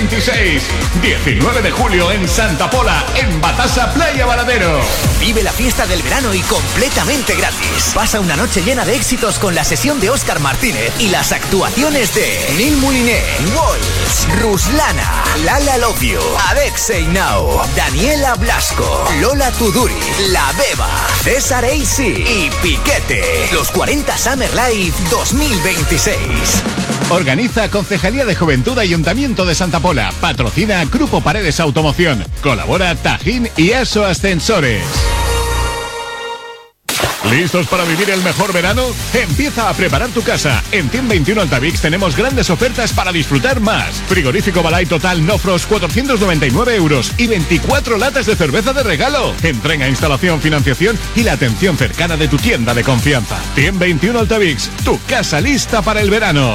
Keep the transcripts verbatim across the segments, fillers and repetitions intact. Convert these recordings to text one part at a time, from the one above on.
veintiséis. diecinueve de julio en Santa Pola, en Batasa Playa Varadero. Vive la fiesta del verano y completamente gratis. Pasa una noche llena de éxitos con la sesión de Óscar Martínez y las actuaciones de Neil Moliné, Walls, Ruslana, Lala Love You, Alexei Now, Daniela Blasco, Lola Tuduri, La Beba, César Eisi y Piquete. Los cuarenta Summer Live dos mil veintiséis. Organiza Concejalía de Juventud Ayuntamiento de Santa Pola. Patrocina Grupo Paredes Automoción. Colabora Tajín y Aso Ascensores. ¿Listos para vivir el mejor verano? Empieza a preparar tu casa. En Team veintiuno Altavix tenemos grandes ofertas para disfrutar más. Frigorífico Balay Total No Frost, cuatrocientos noventa y nueve euros y veinticuatro latas de cerveza de regalo. Entrega, instalación, financiación y la atención cercana de tu tienda de confianza. Team veintiuno Altavix, tu casa lista para el verano.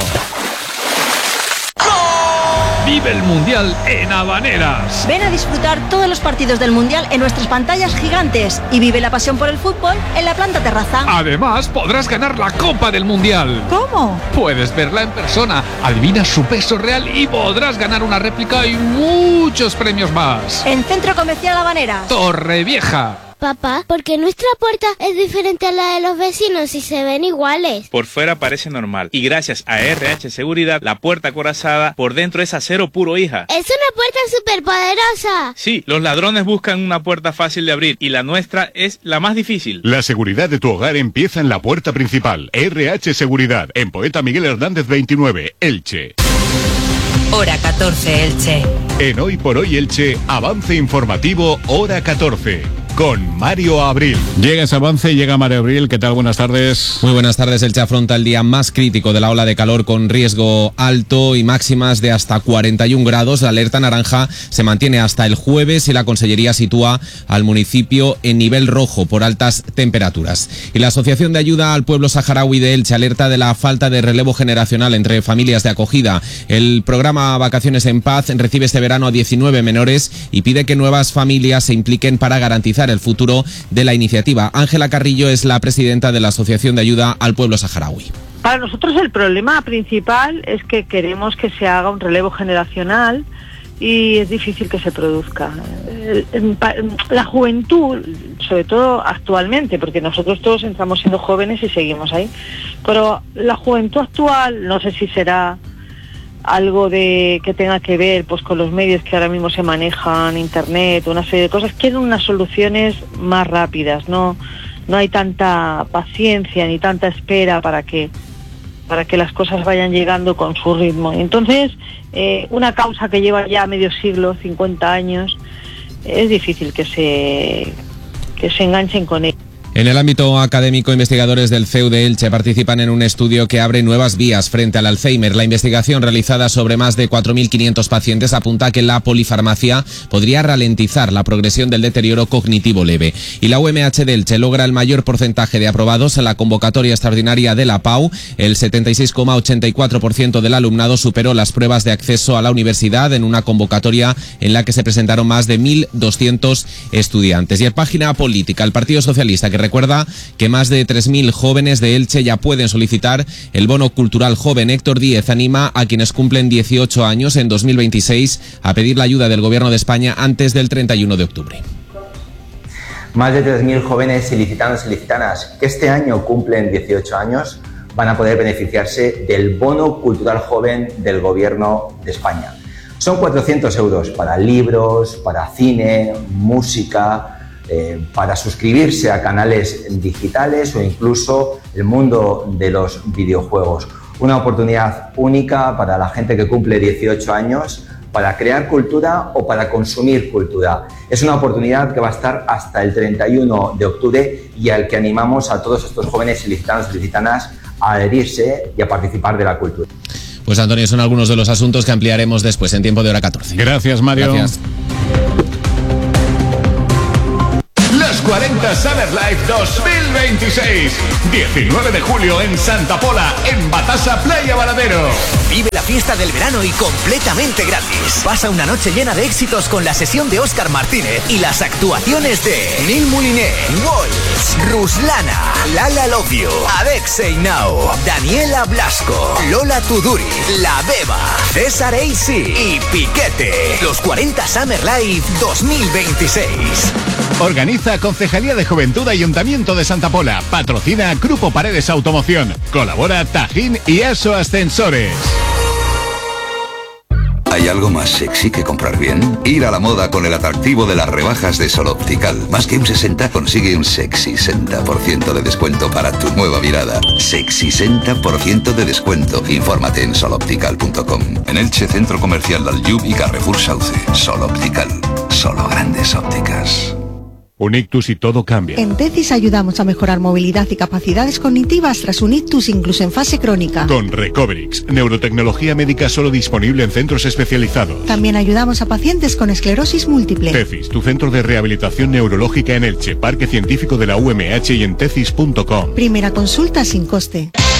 Vive el Mundial en Habaneras. Ven a disfrutar todos los partidos del Mundial en nuestras pantallas gigantes y vive la pasión por el fútbol en la planta terraza. Además, podrás ganar la Copa del Mundial. ¿Cómo? Puedes verla en persona, adivinas su peso real y podrás ganar una réplica y muchos premios más. En Centro Comercial Habaneras. Torrevieja. Papá, ¿por qué nuestra puerta es diferente a la de los vecinos y se ven iguales? Por fuera parece normal y gracias a R H Seguridad, la puerta acorazada por dentro es acero puro, hija. ¡Es una puerta superpoderosa! Sí, los ladrones buscan una puerta fácil de abrir y la nuestra es la más difícil. La seguridad de tu hogar empieza en la puerta principal. R H Seguridad, en Poeta Miguel Hernández veintinueve, Elche. Hora catorce, Elche. En Hoy por Hoy Elche, avance informativo Hora catorce. Con Mario Abril. Llega ese avance, llega Mario Abril. ¿Qué tal? Buenas tardes. Muy buenas tardes. Elche afronta el día más crítico de la ola de calor con riesgo alto y máximas de hasta cuarenta y un grados. La alerta naranja se mantiene hasta el jueves y la Consellería sitúa al municipio en nivel rojo por altas temperaturas. Y la Asociación de Ayuda al Pueblo Saharaui de Elche alerta de la falta de relevo generacional entre familias de acogida. El programa Vacaciones en Paz recibe este verano a diecinueve menores y pide que nuevas familias se impliquen para garantizar el futuro de la iniciativa. Ángela Carrillo es la presidenta de la Asociación de Ayuda al Pueblo Saharaui. Para nosotros el problema principal es que queremos que se haga un relevo generacional y es difícil que se produzca. La juventud, sobre todo actualmente, porque nosotros todos entramos siendo jóvenes y seguimos ahí, pero la juventud actual, no sé si será algo de que tenga que ver pues con los medios que ahora mismo se manejan, internet, una serie de cosas, quieren unas soluciones más rápidas, no no hay tanta paciencia ni tanta espera para que para que las cosas vayan llegando con su ritmo. Entonces, eh, una causa que lleva ya medio siglo, cincuenta años, es difícil que se que se enganchen con ella. En el ámbito académico, investigadores del C E U de Elche participan en un estudio que abre nuevas vías frente al Alzheimer. La investigación realizada sobre más de cuatro mil quinientos pacientes apunta que la polifarmacia podría ralentizar la progresión del deterioro cognitivo leve. Y la U M H de Elche logra el mayor porcentaje de aprobados en la convocatoria extraordinaria de la P A U. El setenta y seis coma ochenta y cuatro por ciento del alumnado superó las pruebas de acceso a la universidad en una convocatoria en la que se presentaron más de mil doscientos estudiantes. Y en página política, el Partido Socialista, que recuerda que más de tres mil jóvenes de Elche ya pueden solicitar el bono cultural joven. Héctor Díez anima a quienes cumplen dieciocho años en dos mil veintiséis a pedir la ayuda del Gobierno de España antes del treinta y uno de octubre. Más de tres mil jóvenes ilicitanos y ilicitanas que este año cumplen dieciocho años van a poder beneficiarse del bono cultural joven del Gobierno de España. Son cuatrocientos euros para libros, para cine, música, Eh, para suscribirse a canales digitales o incluso el mundo de los videojuegos. Una oportunidad única para la gente que cumple dieciocho años para crear cultura o para consumir cultura. Es una oportunidad que va a estar hasta el treinta y uno de octubre y al que animamos a todos estos jóvenes ilicitanos y ilicitanas a adherirse y a participar de la cultura. Pues Antonio, son algunos de los asuntos que ampliaremos después en tiempo de hora catorce. Gracias, Mario. Gracias. cuarenta Summer Life dos mil veintiséis. diecinueve de julio en Santa Pola, en Batasa, Playa Varadero. Vive la fiesta del verano y completamente gratis. Pasa una noche llena de éxitos con la sesión de Óscar Martínez y las actuaciones de Neil Mouliné, Walls, Ruslana, Lala Love You, Adexei Now, Daniela Blasco, Lola Tuduri, La Beba, César Eisi y Piquete. Los cuarenta Summer Live dos mil veintiséis. Organiza Concejalía de Juventud Ayuntamiento de Santa Pola. Patrocina Grupo Paredes Automoción. Colabora Tajín y Aso Ascensores. ¿Hay algo más sexy que comprar bien? Ir a la moda con el atractivo de las rebajas de Sol Optical. Más que un sesenta, consigue un sexy sesenta por ciento de descuento para tu nueva mirada. Sexy sesenta por ciento de descuento. Infórmate en sol optical punto com. En Elche, Centro Comercial Dalyub y Carrefour Sauce. Sol Optical. Solo grandes ópticas. Un ictus y todo cambia. En Tecis ayudamos a mejorar movilidad y capacidades cognitivas tras un ictus incluso en fase crónica. Con Recoverix, neurotecnología médica solo disponible en centros especializados. También ayudamos a pacientes con esclerosis múltiple. Tecis, tu centro de rehabilitación neurológica en Elche, Parque Científico de la U M H y en tecis punto com. Primera consulta sin coste.